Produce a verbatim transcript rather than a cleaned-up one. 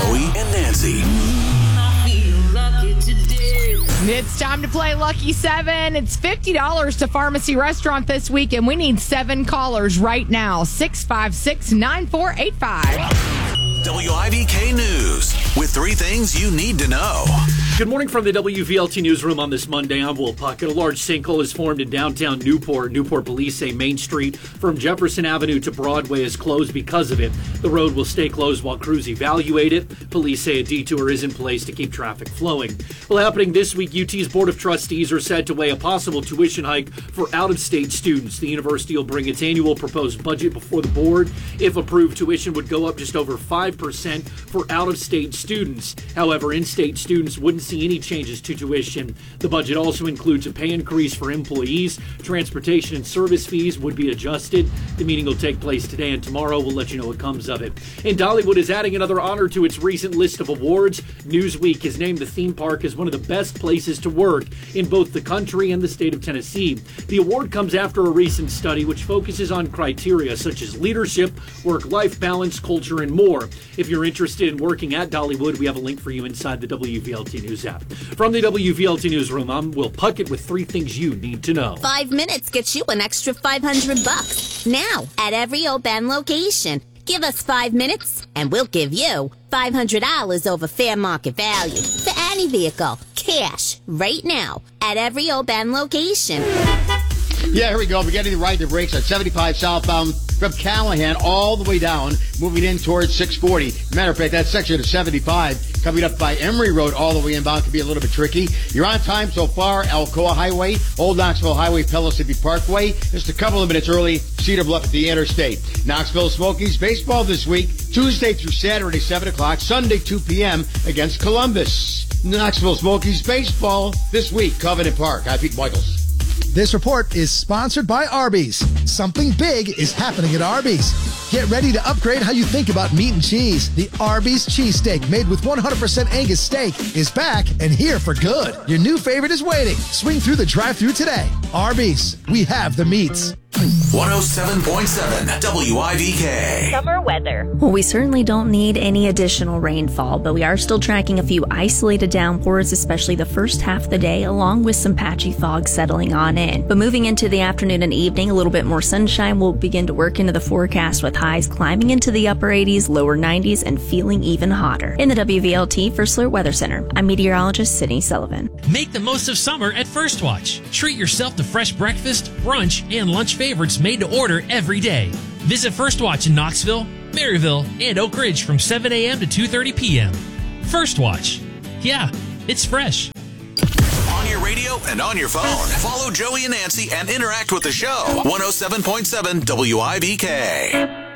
Joey and Nancy. It's time to play Lucky Seven. It's fifty dollars to Pharmacy Restaurant this week, and we need seven callers right now. six five six, nine four eight five. W I V K News with three things you need to know. Good morning from the W V L T Newsroom on this Monday. I'm Will Puckett. A large sinkhole is formed in downtown Newport. Newport police say Main Street from Jefferson Avenue to Broadway is closed because of it. The road will stay closed while crews evaluate it. Police say a detour is in place to keep traffic flowing. Well, happening this week, U T's Board of Trustees are set to weigh a possible tuition hike for out-of-state students. The university will bring its annual proposed budget before the board. If approved, tuition would go up just over five percent for out-of-state students. However, in-state students wouldn't see any changes to tuition. The budget also includes a pay increase for employees. Transportation and service fees would be adjusted. The meeting will take place today and tomorrow. We'll let you know what comes of it. And Dollywood is adding another honor to its recent list of awards. Newsweek has named the theme park as one of the best places to work in both the country and the state of Tennessee. The award comes after a recent study which focuses on criteria such as leadership, work-life balance, culture, and more. If you're interested in working at Dollywood, we have a link for you inside the W V L T News app. From the W V L T Newsroom, I'm Will Puckett with three things you need to know. Five minutes gets you an extra five hundred bucks. Now, at every Oban location. Give us five minutes, and we'll give you five hundred dollars over fair market value for any vehicle. Cash, right now, at every Oban location. Yeah, here we go. We're getting the right to brakes at seventy-five southbound from Callahan all the way down, moving in towards six forty. Matter of fact, that section of seventy-five coming up by Emory Road all the way inbound can be a little bit tricky. You're on time so far. Alcoa Highway, Old Knoxville Highway, Pellissippi Parkway. Just a couple of minutes early, Cedar Bluff at the interstate. Knoxville Smokies baseball this week, Tuesday through Saturday, seven o'clock, Sunday, two p.m. against Columbus. Knoxville Smokies baseball this week, Covenant Park. I'm Pete Michaels. This report is sponsored by Arby's. Something big is happening at Arby's. Get ready to upgrade how you think about meat and cheese. The Arby's cheesesteak, made with one hundred percent Angus steak, is back and here for good. Your new favorite is waiting. Swing through the drive-thru today. Arby's, we have the meats. one oh seven point seven W I V K. Summer weather. Well, we certainly don't need any additional rainfall, but we are still tracking a few isolated downpours, especially the first half of the day, along with some patchy fog settling on in. But moving into the afternoon and evening, a little bit more sunshine will begin to work into the forecast, with highs climbing into the upper eighties, lower nineties, and feeling even hotter. In the W V L T First Alert Weather Center, I'm meteorologist Sydney Sullivan. Make the most of summer at First Watch. Treat yourself to fresh breakfast, brunch, and lunch favorites made to order every day. Visit First Watch in Knoxville, Maryville, and Oak Ridge from seven a.m. to two thirty p.m. First Watch. Yeah, it's fresh. On your radio and on your phone. Follow Joey and Nancy and interact with the show. one oh seven point seven W I V K.